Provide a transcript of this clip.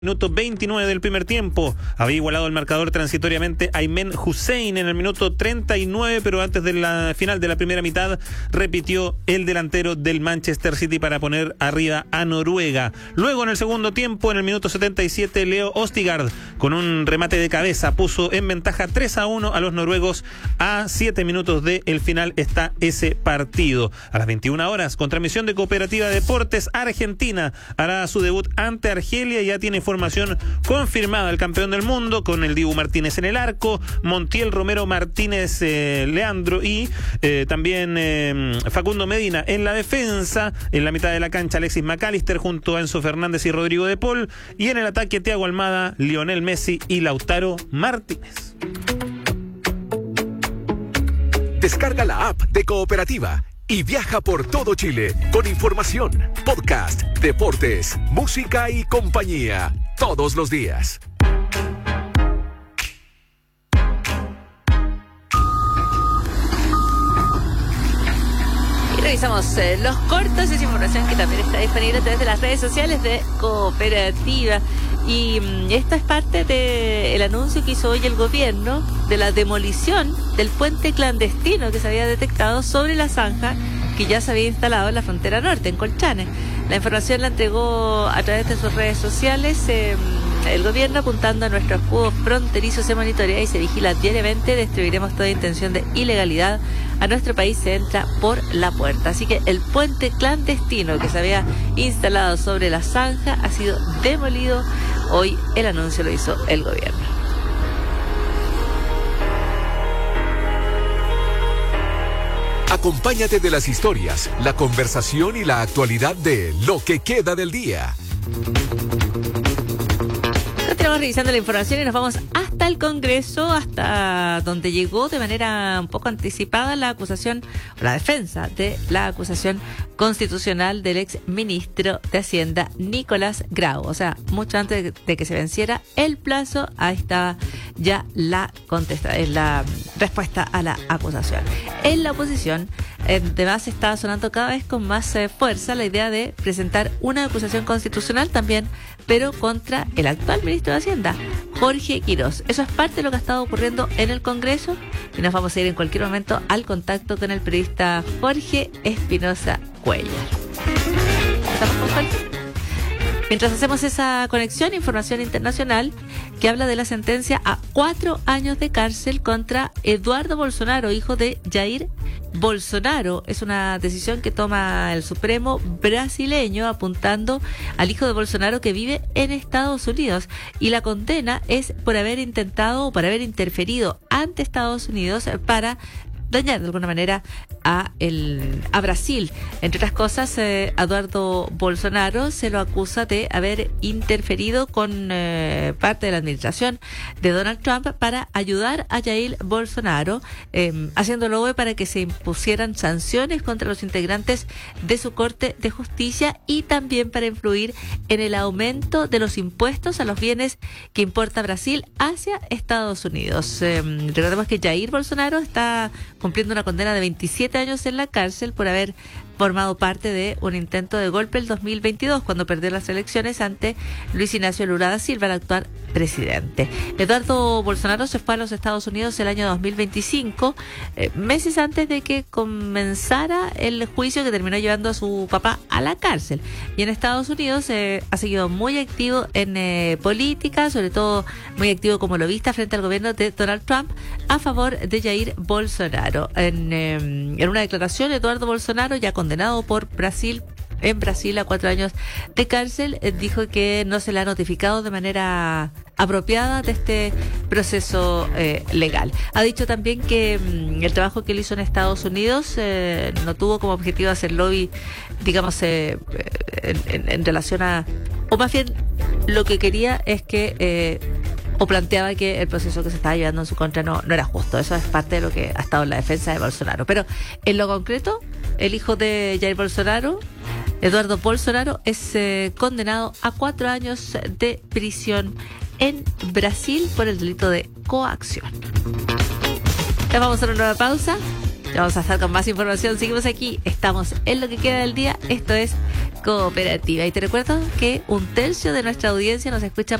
Minuto 29 del primer tiempo. Había igualado el marcador transitoriamente Aymen Hussein en el minuto 39, pero antes de la final de la primera mitad repitió el delantero del Manchester City para poner arriba a Noruega. Luego en el segundo tiempo, en el minuto 77, Leo Østigard con un remate de cabeza puso en ventaja 3-1 a los noruegos. A 7 minutos del final está ese partido. A las 21 horas, con transmisión de Cooperativa Deportes, Argentina hará su debut ante Argelia y ya tiene formación confirmada el campeón del mundo, con el Dibu Martínez en el arco, Montiel, Romero, Martínez, Leandro y también Facundo Medina en la defensa. En la mitad de la cancha, Alexis McAllister junto a Enzo Fernández y Rodrigo de Paul, y en el ataque, Thiago Almada, Lionel Messi y Lautaro Martínez. Descarga la app de Cooperativa y viaja por todo Chile con información, podcast, deportes, música y compañía todos los días. Y revisamos los cortos. Es información que también está disponible a través de las redes sociales de Cooperativa. Y esto es parte del anuncio que hizo hoy el gobierno de la demolición del puente clandestino que se había detectado sobre la zanja que ya se había instalado en la frontera norte, en Colchane. La información la entregó a través de sus redes sociales. El gobierno, apuntando a nuestro escudo fronterizo, se monitorea y se vigila diariamente. Destruiremos toda intención de ilegalidad. A nuestro país se entra por la puerta. Así que el puente clandestino que se había instalado sobre la zanja ha sido demolido. Hoy el anuncio lo hizo el gobierno. Acompáñate de las historias, la conversación y la actualidad de lo que queda del día. Continuamos revisando la información y nos vamos hasta el Congreso, hasta donde llegó de manera un poco anticipada la acusación, la defensa de la acusación constitucional del ex ministro de Hacienda, Nicolás Grau. O sea, mucho antes de que se venciera el plazo, ahí estaba ya la respuesta a la acusación. En la oposición, además, está sonando cada vez con más fuerza la idea de presentar una acusación constitucional también, pero contra el actual ministro de Hacienda, Jorge Quirós. Eso es parte de lo que ha estado ocurriendo en el Congreso y nos vamos a ir en cualquier momento al contacto con el periodista Jorge Espinosa Cuellar. ¿Estamos con Jorge? Mientras hacemos esa conexión, información internacional que habla de la sentencia a 4 años de cárcel contra Eduardo Bolsonaro, hijo de Jair Bolsonaro. Es una decisión que toma el Supremo brasileño, apuntando al hijo de Bolsonaro que vive en Estados Unidos. Y la condena es por haber intentado o por haber interferido ante Estados Unidos para dañar de alguna manera a Brasil. Entre otras cosas, Eduardo Bolsonaro se lo acusa de haber interferido con parte de la administración de Donald Trump para ayudar a Jair Bolsonaro, haciéndolo para que se impusieran sanciones contra los integrantes de su Corte de Justicia y también para influir en el aumento de los impuestos a los bienes que importa Brasil hacia Estados Unidos. Recordemos que Jair Bolsonaro está cumpliendo una condena de 27 años en la cárcel por haber formado parte de un intento de golpe el 2022, cuando perdió las elecciones ante Luis Ignacio Lula da Silva, el actual presidente. Eduardo Bolsonaro se fue a los Estados Unidos el año 2025, meses antes de que comenzara el juicio que terminó llevando a su papá a la cárcel. Y en Estados Unidos ha seguido muy activo en política, sobre todo muy activo como lobista frente al gobierno de Donald Trump a favor de Jair Bolsonaro. En una declaración, Eduardo Bolsonaro, ya condenado por Brasil a 4 años de cárcel, dijo que no se le ha notificado de manera apropiada de este proceso legal. Ha dicho también que el trabajo que él hizo en Estados Unidos no tuvo como objetivo hacer lobby, digamos, en relación a, o más bien lo que quería es que o planteaba que el proceso que se estaba llevando en su contra no era justo. Eso es parte de lo que ha estado en la defensa de Bolsonaro. Pero en lo concreto, el hijo de Jair Bolsonaro, Eduardo Bolsonaro, es condenado a 4 años de prisión en Brasil por el delito de coacción. Ya vamos a una nueva pausa. Ya vamos a estar con más información. Seguimos aquí. Estamos en lo que queda del día. Esto es Cooperativa. Y te recuerdo que 1/3 de nuestra audiencia nos escucha